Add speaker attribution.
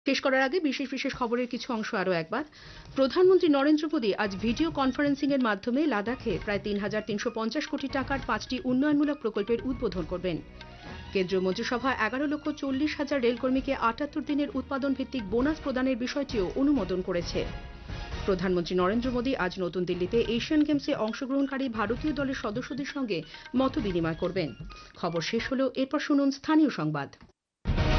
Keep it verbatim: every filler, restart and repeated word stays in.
Speaker 1: শেষ করার আগে বিশেষ বিশেষ খবরের কিছু অংশ আরো একবার। প্রধানমন্ত্রী নরেন্দ্র মোদী আজ ভিডিও কনফারেন্সিং এর মাধ্যমে লাদাখে প্রায় তিন হাজার তিনশো পঞ্চাশ কোটি টাকার পাঁচটি উন্নয়নমূলক প্রকল্পের উদ্বোধন করবেন। কেন্দ্রীয় মন্ত্রিসভা এগারো লক্ষ চল্লিশ হাজার রেলকর্মীকে আটাত্তর দিনের উৎপাদন ভিত্তিক বোনাস প্রদানের বিষয়টিও অনুমোদন করেছে। প্রধানমন্ত্রী নরেন্দ্র মোদী আজ নতুন দিল্লিতে এশিয়ান গেমসে অংশগ্রহণকারী ভারতীয় দলের সদস্যদের সঙ্গে মতবিনিময় করবেন। খবর শেষ হলো, এরপর শুনুন স্থানীয় সংবাদ।